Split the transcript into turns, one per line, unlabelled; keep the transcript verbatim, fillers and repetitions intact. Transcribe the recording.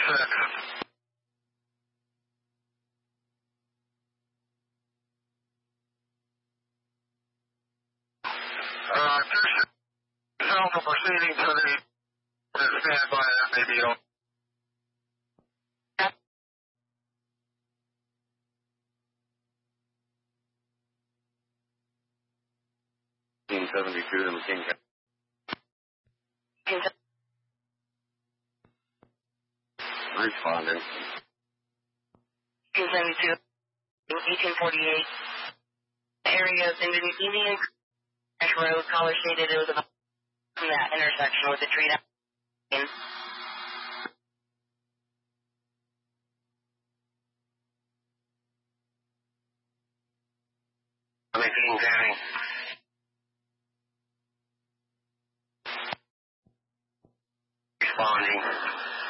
six. Uh, two six, Alpha proceeding to the standby, that may be all. fifteen seventy-two to McKean County. Responding.
fifteen seventy-two, eighteen forty-eight. Area of Indian Road, caller stated it was about from that intersection with the tree down.
McKean County. Responding.